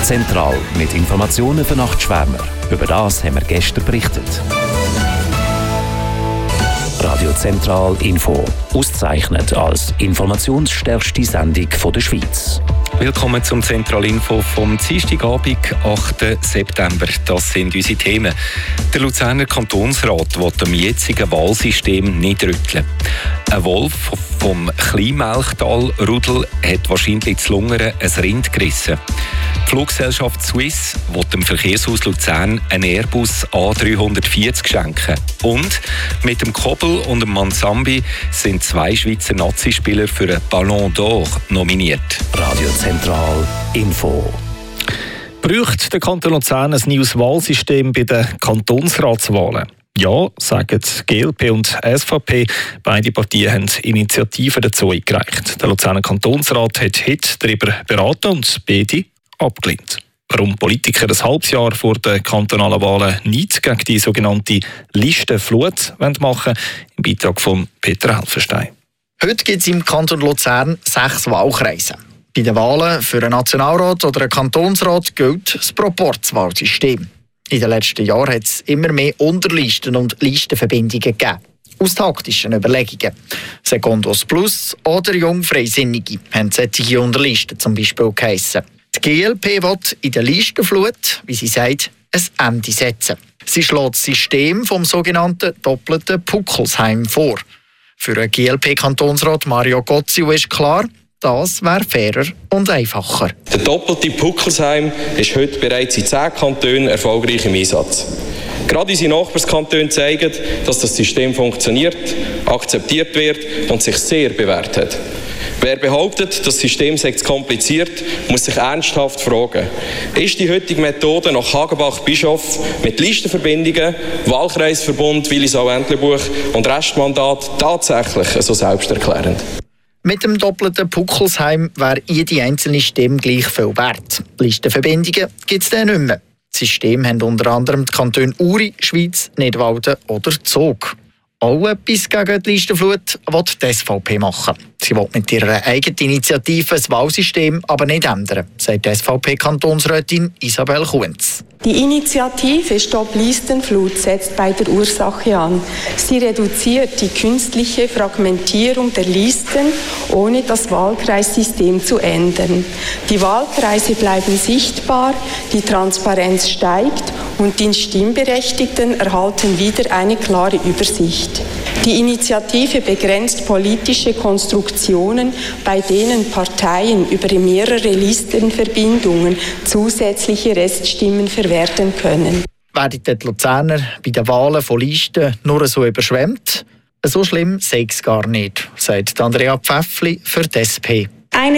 Zentral mit Informationen für Nachtschwärmer. Über das haben wir gestern berichtet. Radio Zentral Info. Ausgezeichnet als informationsstärkste Sendung der Schweiz. Willkommen zum Zentralinfo vom Dienstagabend, 8. September. Das sind unsere Themen. Der Luzerner Kantonsrat will am jetzigen Wahlsystem nicht rütteln. Ein Wolf vom Kleinmelchtal-Rudel hat wahrscheinlich zu Lungern ein Rind gerissen. Die Fluggesellschaft Swiss will dem Verkehrshaus Luzern einen Airbus A340 schenken. Und mit dem Kobel und dem Mansambi sind 2 Schweizer Nazispieler für einen Ballon d'Or nominiert. Radio Zentral Info. Braucht der Kanton Luzern ein neues Wahlsystem bei den Kantonsratswahlen? Ja, sagen GLP und SVP. Beide Parteien haben Initiativen dazu eingereicht. Der Luzerner Kantonsrat hat heute darüber beraten und beide abgelehnt. Warum Politiker ein halbes Jahr vor den kantonalen Wahlen nichts gegen die sogenannte Listenflut machen wollen, im Beitrag von Peter Helfenstein. Heute gibt es im Kanton Luzern 6 Wahlkreise. Bei den Wahlen für einen Nationalrat oder einen Kantonsrat gilt das Proporzwahlsystem. In den letzten Jahren hat es immer mehr Unterlisten und Listenverbindungen gegeben. Aus taktischen Überlegungen. Secondos Plus oder Jungfreisinnige haben solche Unterlisten zum Beispiel geheissen. Die GLP will in der Listenflut, wie sie sagt, ein Ende setzen. Sie schlägt das System vom sogenannten doppelten Puckelsheim vor. Für den GLP-Kantonsrat Mario Gozzio ist klar, das wäre fairer und einfacher. Der doppelte Puckelsheim ist heute bereits in 10 Kantonen erfolgreich im Einsatz. Gerade unsere Nachbarskantone zeigen, dass das System funktioniert, akzeptiert wird und sich sehr bewährt hat. Wer behauptet, das System sei zu kompliziert, muss sich ernsthaft fragen, ist die heutige Methode nach Hagenbach-Bischof mit Listenverbindungen, Wahlkreisverbund Willisau-Entlebuch und Restmandat tatsächlich so selbsterklärend? Mit dem doppelten Puckelsheim wäre jede einzelne Stimme gleich viel wert. Listenverbindungen gibt es dann nicht mehr. Das System haben unter anderem die Kantone Uri, Schwyz, Nidwalden oder Zug. Auch etwas gegen die Listenflut will die SVP machen. Sie will mit ihrer eigenen Initiative das Wahlsystem aber nicht ändern, sagt die SVP-Kantonsrätin Isabel Kunz. Die Initiative Stopp Listenflut setzt bei der Ursache an. Sie reduziert die künstliche Fragmentierung der Listen, ohne das Wahlkreissystem zu ändern. Die Wahlkreise bleiben sichtbar, die Transparenz steigt und die Stimmberechtigten erhalten wieder eine klare Übersicht. Die Initiative begrenzt politische Konstruktionen, bei denen Parteien über mehrere Listenverbindungen zusätzliche Reststimmen verwerten können. Werden die Luzerner bei den Wahlen von Listen nur so überschwemmt? So schlimm sei es gar nicht, sagt Andrea Pfäffli für die SP.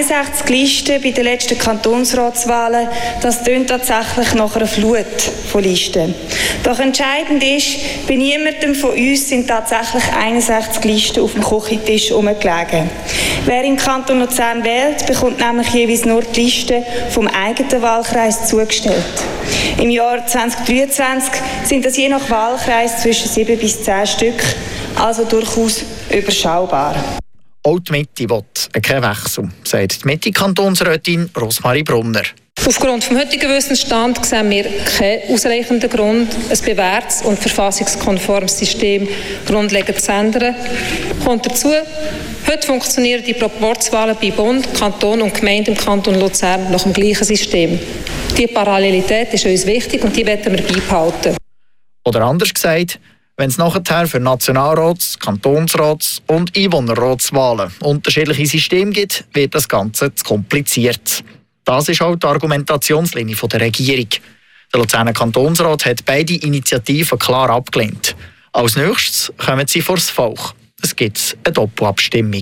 61 Listen bei den letzten Kantonsratswahlen, das tönt tatsächlich nach einer Flut von Listen. Doch entscheidend ist, bei niemandem von uns sind tatsächlich 61 Listen auf dem Küchentisch herumgelegen. Wer im Kanton Luzern wählt, bekommt nämlich jeweils nur die Liste vom eigenen Wahlkreis zugestellt. Im Jahr 2023 sind das je nach Wahlkreis zwischen 7 bis 10 Stück, also durchaus überschaubar. Auch die Mitte will keinen Wechsel, sagt die Mitte-Kantonsrätin Rosmarie Brunner. Aufgrund des heutigen Wissensstands sehen wir keinen ausreichenden Grund, ein bewährtes und verfassungskonformes System grundlegend zu ändern. Kommt dazu, heute funktionieren die Proporzwahlen bei Bund, Kanton und Gemeinde im Kanton Luzern nach dem gleichen System. Diese Parallelität ist uns wichtig und die wollen wir beibehalten. Oder anders gesagt, wenn es nachher für Nationalrats-, Kantonsrats- und Einwohnerratswahlen unterschiedliche Systeme gibt, wird das Ganze zu kompliziert. Das ist auch die Argumentationslinie der Regierung. Der Luzerner Kantonsrat hat beide Initiativen klar abgelehnt. Als nächstes kommen sie vor das Volk. Es gibt eine Doppelabstimmung.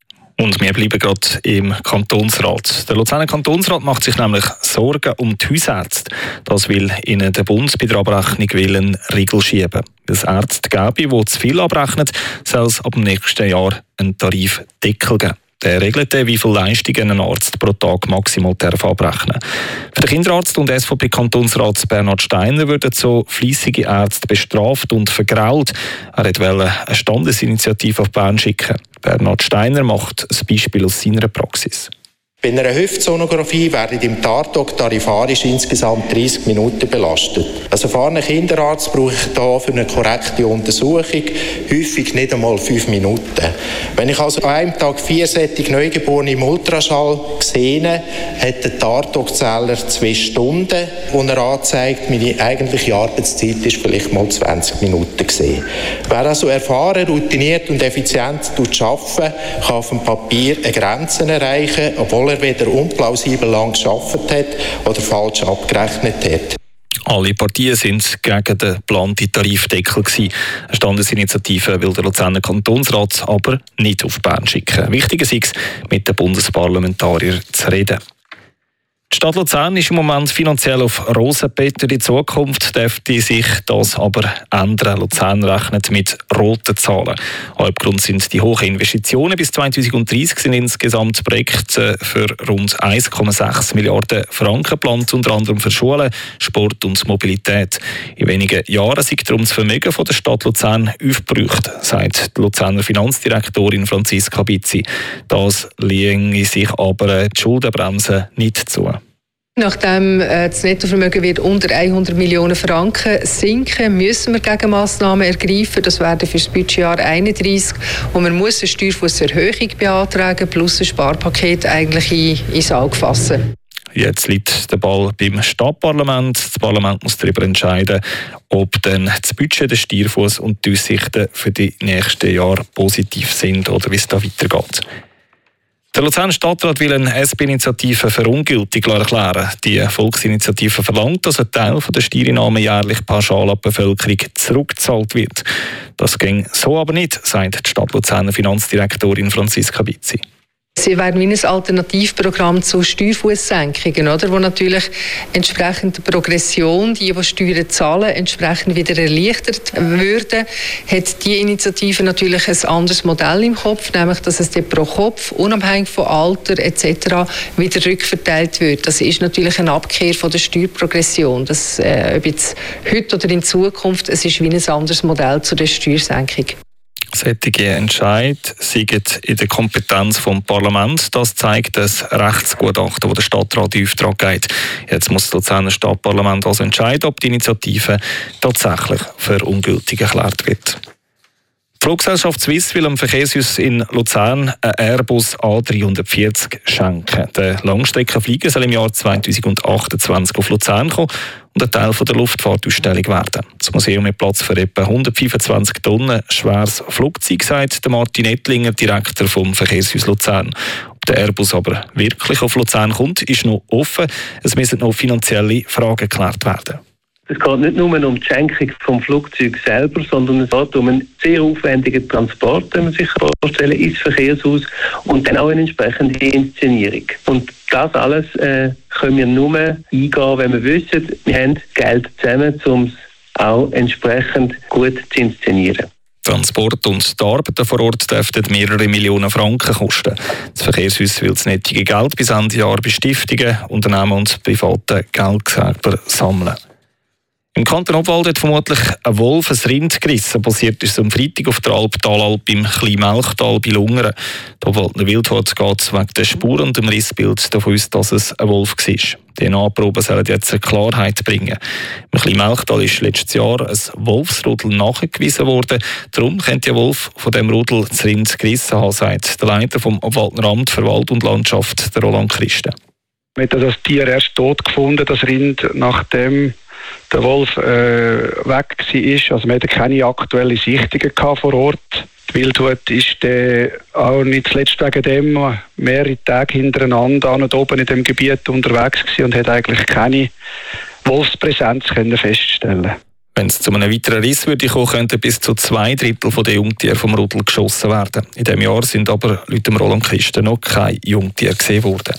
Und wir bleiben gerade im Kantonsrat. Der Luzerner Kantonsrat macht sich nämlich Sorgen um die Hausärzte. Das will ihnen der Bund bei der Abrechnung einen Riegel schieben. Weil es Ärzte gäbe, die zu viel abrechnen, soll es ab dem nächsten Jahr einen Tarifdeckel geben. Der regelt, wie viele Leistungen ein Arzt pro Tag maximal abrechnen darf. Für den Kinderarzt und SVP-Kantonsrat Bernhard Steiner würden so fleissige Ärzte bestraft und vergrault. Er wollte eine Standesinitiative auf Bern schicken. Bernhard Steiner macht ein Beispiel aus seiner Praxis. Bei einer Hüftsonographie werden im Tatort tarifarisch insgesamt 30 Minuten belastet. Als erfahrener Kinderarzt brauche ich hier für eine korrekte Untersuchung häufig nicht einmal 5 Minuten. Wenn ich also an einem Tag 4 solche Neugeborene im Ultraschall sehe, hat der Tatortzähler 2 Stunden, wo er anzeigt, meine eigentliche Arbeitszeit ist vielleicht mal 20 Minuten gesehen. Wer also erfahren, routiniert und effizient arbeitet, kann auf dem Papier eine Grenze erreichen, obwohl er weder unplausibel lang gearbeitet hat oder falsch abgerechnet hat. Alle Partien sind gegen den geplanten Tarifdeckel gewesen. Eine Standesinitiative will der Luzerner Kantonsrat aber nicht auf Bern schicken. Wichtig ist es, mit den Bundesparlamentariern zu reden. Die Stadt Luzern ist im Moment finanziell auf Rosenbeete. In Zukunft dürfte sich das aber ändern. Luzern rechnet mit roten Zahlen. Hauptgrund sind die hohen Investitionen. Bis 2030 sind insgesamt Projekte für rund 1,6 Milliarden Franken geplant, unter anderem für Schulen, Sport und Mobilität. In wenigen Jahren sei darum das Vermögen der Stadt Luzern aufgebraucht, sagt die Luzerner Finanzdirektorin Franziska Bizzi. Das lehne sich aber die Schuldenbremse nicht zu. Nachdem das Nettovermögen wird unter 100 Millionen Franken sinken, müssen wir Gegenmaßnahmen ergreifen. Das werden für das Budgetjahr 31, wo man muss eine Steuerfusserhöhung beantragen plus ein Sparpaket eigentlich ins Auge fassen. Jetzt liegt der Ball beim Stadtparlament. Das Parlament muss darüber entscheiden, ob dann das Budget, der Steuerfuss und die Aussichten für die nächsten Jahre positiv sind oder wie es da weitergeht. Der Luzerner Stadtrat will eine SP-Initiative für ungültig erklären. Die Volksinitiative verlangt, dass ein Teil der Steuereinnahmen jährlich pauschal an die Bevölkerung zurückgezahlt wird. Das ging so aber nicht, sagt die Stadt Luzerner Finanzdirektorin Franziska Bizzi. Sie werden wie ein Alternativprogramm zu Steuerfusssenkungen, oder? Wo natürlich entsprechend der Progression, die Steuern zahlen, entsprechend wieder erleichtert würden, hat die Initiative natürlich ein anderes Modell im Kopf, nämlich dass es pro Kopf, unabhängig von Alter etc. wieder rückverteilt wird. Das ist natürlich eine Abkehr von der Steuerprogression. Das, ob jetzt heute oder in Zukunft, es ist wie ein anderes Modell zu der Steuersenkung. Solche Entscheid seien in der Kompetenz des Parlaments. Das zeigt das Rechtsgutachten, das der Stadtrat in Auftrag gibt. Jetzt muss das Luzerner Stadtparlament also entscheiden, ob die Initiative tatsächlich für ungültig erklärt wird. Die Fluggesellschaft Swiss will am Verkehrshaus in Luzern einen Airbus A340 schenken. Der Langstreckenflieger soll im Jahr 2028 auf Luzern kommen und ein Teil der Luftfahrtausstellung werden. Das Museum hat Platz für etwa 125 Tonnen schweres Flugzeug, sagt Martin Ettlinger, Direktor vom Verkehrshaus Luzern. Ob der Airbus aber wirklich auf Luzern kommt, ist noch offen. Es müssen noch finanzielle Fragen geklärt werden. Es geht nicht nur um die Schenkung vom Flugzeug selber, sondern es geht um einen sehr aufwendigen Transport, wenn man sich vorstellen, ins Verkehrshaus und dann auch eine entsprechende Inszenierung. Und das alles können wir nur eingehen, wenn wir wissen, wir haben Geld zusammen, um es auch entsprechend gut zu inszenieren. Transport und die Arbeiten vor Ort dürften mehrere Millionen Franken kosten. Das Verkehrshaus will das nötige Geld bis Ende Jahr bei Stiftungen, Unternehmen und privaten Geldgeber sammeln. Im Kanton Obwalden hat vermutlich ein Wolf ein Rind gerissen. Passiert ist es am Freitag auf der Albtalalp im Kleinmelchtal bei Lungern. Die Obwaldener Wildhut geht wegen der Spuren und dem Rissbild davon aus, dass es ein Wolf war. Die DNA-Proben sollen jetzt eine Klarheit bringen. Im Kleinmelchtal ist letztes Jahr ein Wolfsrudel nachgewiesen worden. Darum könnte der Wolf von dem Rudel das Rind gerissen haben, sagt der Leiter vom Obwaldener Amt für Wald und Landschaft, der Roland Christen. Wir haben das Tier erst tot gefunden, das Rind, nachdem der Wolf weg war. Also wir hatten keine aktuellen Sichtungen vor Ort. Die Wildhut ist auch nicht zuletzt wegen dem mehrere Tage hintereinander da oben in dem Gebiet unterwegs gewesen und hat eigentlich keine Wolfspräsenz feststellen. Wenn es zu einem weiteren Riss würde kommen, könnten bis zu 2/3 der Jungtiere vom Rudel geschossen werden. In diesem Jahr sind aber laut dem Roland Christen noch keine Jungtiere gesehen worden.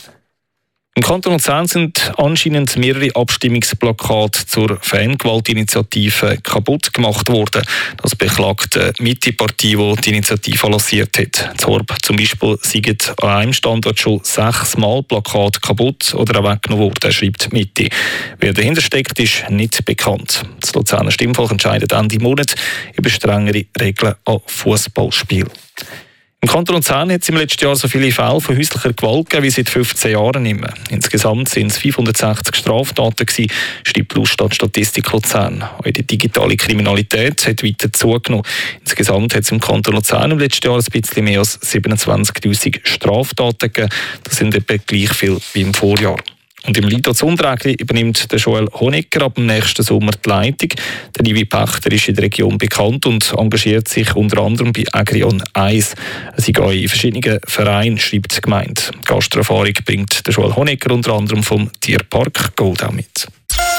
Im Kanton Luzern sind anscheinend mehrere Abstimmungsplakate zur Fangewaltinitiative kaputt gemacht worden. Das beklagt die Mitte-Partei, die die Initiative lanciert hat. In Horb zum Beispiel sind an einem Standort schon 6 Mal Plakate kaputt oder auch weggenommen worden, schreibt die Mitte. Wer dahinter steckt, ist nicht bekannt. Das Luzerner Stimmvolk entscheidet Ende Monat über strengere Regeln an Fußballspielen. Im Im Kanton Luzern hat es im letzten Jahr so viele Fälle von häuslicher Gewalt gegeben wie seit 15 Jahren nicht mehr. Insgesamt waren es 560 Straftaten gewesen, schreibt die Statistik Luzern. Auch die digitale Kriminalität hat weiter zugenommen. Insgesamt hat es im Kanton Luzern im letzten Jahr ein bisschen mehr als 27'000 Straftaten gegeben. Das sind etwa gleich viel wie im Vorjahr. Und im Lido Zundrägli übernimmt der Joel Honegger ab dem nächsten Sommer die Leitung. Der Livi Pächter ist in der Region bekannt und engagiert sich unter anderem bei Agrion 1. Sie gehen in verschiedenen Vereinen, schreibt die Gemeinde. Gasterfahrung bringt der Joel Honegger unter anderem vom Tierpark Goldau mit.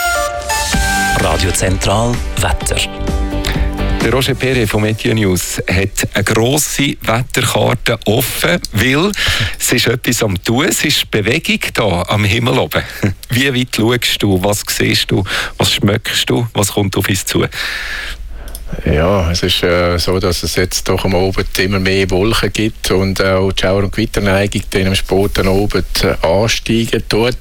Radio Zentral Wetter. Der Roger Perret von Media News hat eine grosse Wetterkarte offen, weil es ist etwas am Tun, es ist Bewegung da am Himmel oben. Wie weit schaust du, was siehst du, was schmeckst du, was kommt auf uns zu? Ja, es ist so, dass es jetzt doch am Abend immer mehr Wolken gibt und auch die Schauer- und Gewitterneigung dann am späten Abend ansteigen tut.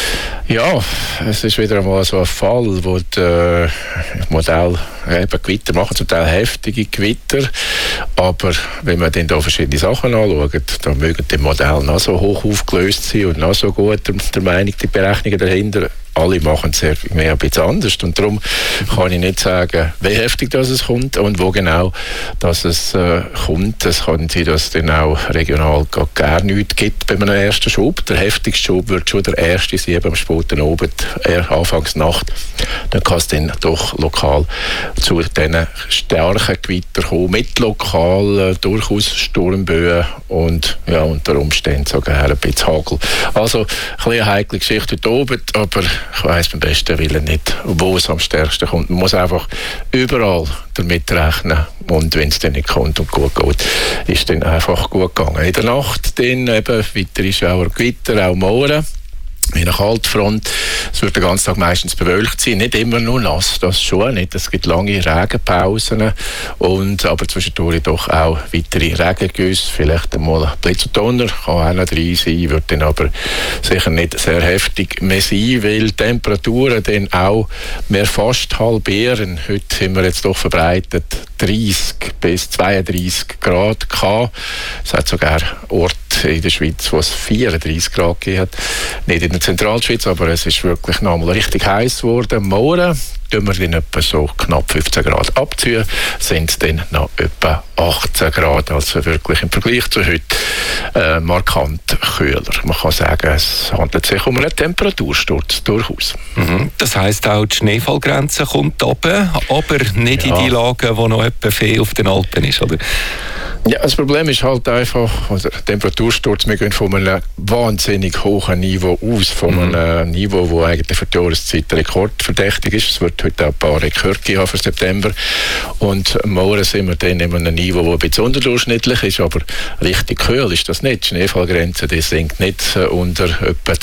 Ja, es ist wieder einmal so ein Fall, wo die Modelle eben Gewitter machen, zum Teil heftige Gewitter. Aber wenn man dann da verschiedene Sachen anschaut, dann mögen die Modelle noch so hoch aufgelöst sein und noch so gut der Meinung, die Berechnungen dahinter. Alle machen es mehr ein bisschen anders und darum kann ich nicht sagen, wie heftig das es kommt und wo genau dass es kommt. Es kann sein, dass es dann auch regional gar nichts gibt bei einem ersten Schub. Der heftigste Schub wird schon der erste sein, am späten Abend, anfangs Nacht. Dann kann es dann doch lokal zu diesen starken Gewittern kommen, mit lokal durchaus Sturmböen und ja, unter Umständen sogar ein bisschen Hagel. Also ein bisschen eine heikle Geschichte heute Abend, aber ich weiss beim besten Willen nicht, wo es am stärksten kommt. Man muss einfach überall damit rechnen. Und wenn es dann nicht kommt und gut geht, ist dann einfach gut gegangen. In der Nacht dann eben weitere Schauer, Gewitter, auch Mohren. In einer Kaltfront. Es wird den ganzen Tag meistens bewölkt sein. Nicht immer nur nass, das schon nicht. Es gibt lange Regenpausen. Aber zwischendurch doch auch weitere Regengüsse. Vielleicht einmal ein Blitz und Donner. Kann auch noch drin sein. Wird dann aber sicher nicht sehr heftig mehr sein, weil die Temperaturen dann auch mehr fast halbieren. Heute haben wir jetzt doch verbreitet 30 bis 32 Grad gehabt. Es hat sogar Orte in der Schweiz, wo es 34 Grad gegeben hat. Nicht in der Zentralschweiz, aber es ist wirklich noch einmal richtig heiß geworden. Morgen tun wir dann etwa so knapp 15 Grad abziehen, sind dann noch etwa 18 Grad, also wirklich im Vergleich zu heute markant kühler. Man kann sagen, es handelt sich um einen Temperatursturz durchaus. Das heisst auch, die Schneefallgrenze kommt oben, aber nicht in die Lage, wo noch etwa viel auf den Alpen ist, oder? Ja, das Problem ist halt einfach, also Temperatursturz, wir gehen von einem wahnsinnig hohen Niveau aus, von einem Niveau, das eigentlich für die Jahreszeit rekordverdächtig ist. Es wird heute auch ein paar Rekorde haben für September. Und morgen sind wir dann in einem Niveau, das ein bisschen unterdurchschnittlich ist, aber richtig kühl ist das nicht. Die Schneefallgrenze, die sinkt nicht unter etwa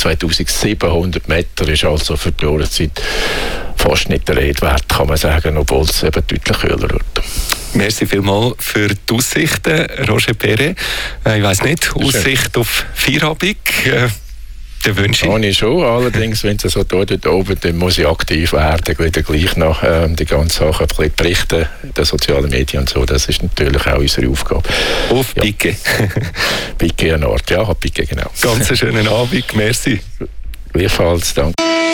2700 Meter, ist also für die Jahreszeit fast nicht der Rede wert, kann man sagen, obwohl es eben deutlich kühler wird. Merci vielmals für die Aussichten, Roger Perret. Ich weiss nicht, Aussicht auf Feierabend, den wünsche ich. Ich schon, allerdings, wenn es so dort oben, dann muss ich aktiv werden, wieder gleich noch die ganzen Sachen ein bisschen berichten, den sozialen Medien und so, das ist natürlich auch unsere Aufgabe. Auf Pike. Pike an Ort, ja, Pike, genau. Ganz einen schönen Abend, merci. Gleichfalls, danke.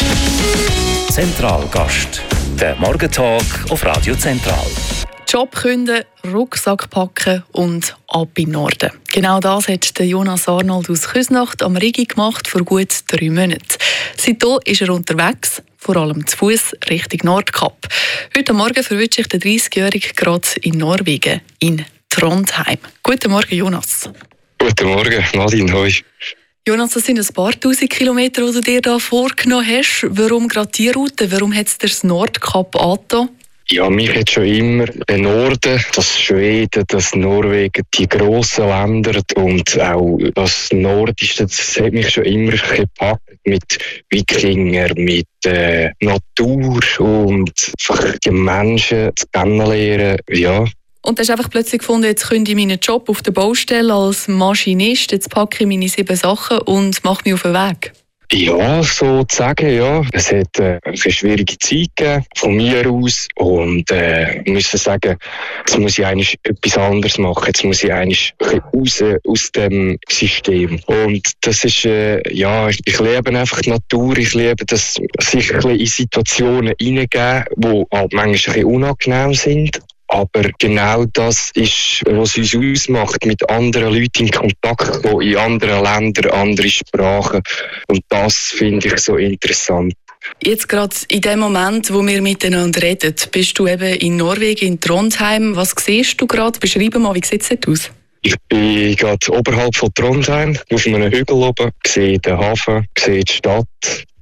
Zentralgast, der Morgentalk auf Radio Zentral. Job künden, Rucksack packen und ab in den Norden. Genau das hat Jonas Arnold aus Küsnacht am Rigi gemacht vor gut 3 Monaten. Seitdem ist er unterwegs, vor allem zu Fuß Richtung Nordkap. Heute Morgen verwünscht sich der 30-Jährige gerade in Norwegen, in Trondheim. Guten Morgen, Jonas. Guten Morgen, Nadine, hoi. Jonas, das sind ein paar tausend Kilometer, die du dir da vorgenommen hast. Warum gerade die Route? Warum hat es dir das Nordkap angetan? Ja, mich hat schon immer der Norden, das Schweden, das Norwegen, die grossen Länder und auch das Nordische, das hat mich schon immer gepackt mit Wikinger, mit Natur und einfach die Menschen zu kennenlernen, ja. Und du hast einfach plötzlich gefunden, jetzt könnte ich meinen Job auf der Baustelle als Maschinist, jetzt packe ich meine 7 Sachen und mache mich auf den Weg. Ja, sozusagen, ja. Es hat eine schwierige Zeit gegeben, von mir aus. Und ich muss sagen, jetzt muss ich eigentlich etwas anderes machen. Jetzt muss ich eigentlich raus aus dem System. Und das ist, ja, ich liebe einfach die Natur. Ich liebe das, sich ein bisschen in Situationen hineingeben, die halt manchmal ein bisschen unangenehm sind. Aber genau das ist, was uns ausmacht, mit anderen Leuten in Kontakt kommen, in anderen Ländern, andere Sprachen. Und das finde ich so interessant. Jetzt gerade in dem Moment, wo wir miteinander reden, bist du eben in Norwegen, in Trondheim. Was siehst du gerade? Beschreib mal, wie sieht es dort aus? Ich bin gerade oberhalb von Trondheim, auf einem Hügel oben, sehe den Hafen, sehe die Stadt.